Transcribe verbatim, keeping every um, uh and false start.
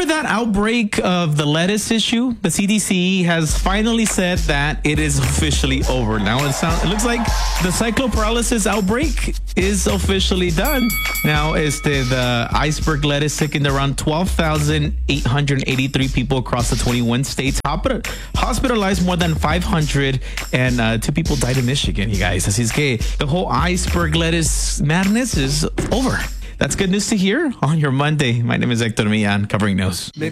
remember that outbreak of the lettuce issue? The C D C has finally said that it is officially over. Now it sounds, it looks like the cycloparalysis outbreak is officially done. Now, este, the iceberg lettuce sickened around twelve thousand eight hundred eighty-three people across the twenty-one states, hospitalized more than five hundred, and uh, two people died in Michigan, you guys. Así es que the whole iceberg lettuce madness is over. That's good news to hear on your Monday. My name is Hector Millan, covering news.